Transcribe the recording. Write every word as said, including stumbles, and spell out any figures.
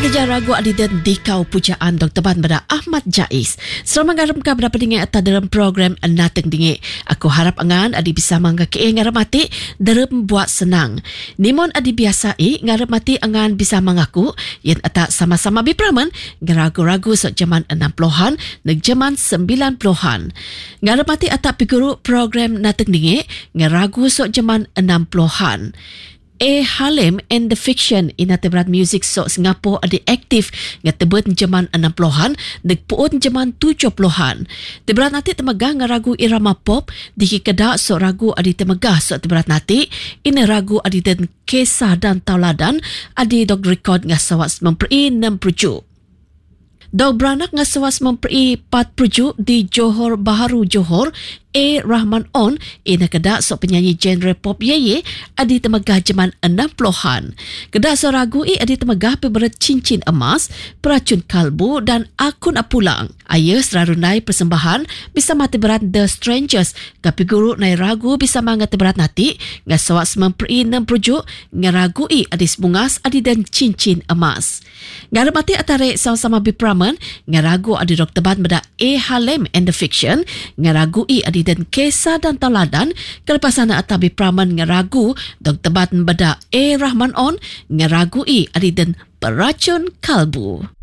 Kejar ragu adidan dikau pujaan Doktor Ban pada Ahmad Jais. Selamat ngaram ka berapa dengan atas dalam program Nateng Dingit. Aku harap angan adi bisa mangga ke ngaram mati dalam buat senang. Nimon adi biasa e ngaram mati angan bisa mengaku yang atas sama-sama bipraman ngeragu-ragu sok zaman enam puluhan dan zaman sembilan puluhan. Ngaram mati atas piguru program Nateng Dingit ngeragu sok zaman enam puluhan. A. Halim and the Fiction ina tebrat music so Singapore adi aktif nga tebet jaman enam puluhan deg puun jaman tujuh puluhan. Tebrat nanti temagah nga ragu irama pop diki kedak so ragu adi temagah so tebrat nanti ina ragu adi den Kisah dan Tauladan adi dog record nga sawas memperi enam puluh. Dog beranak nga sawas memperi empat puluh di Johor Bahru Johor. A. Rahman On ina kedak so penyanyi genre pop yeye adi temagah jaman enam puluhan. Kedak so ragu i adi temagah peberet cincin emas, peracun kalbu dan akun apulang. Ayah serarunai persembahan bisa mati berat The Strangers kapi guru nai ragu bisa mangat berat nati nga sawas memperi enam puluh nga ragu i adi semungas adi dan cincin emas. Nga mati atare sama-sama bipraman nga ragu adi Doktor Ban beda A. Halim and the Fiction nga ragu i adi dan Kisah dan Tauladan kelepasan atabi praman ngeragu Doktor Ban beda A. Rahman On ngeragu i adi dan peracun kalbu.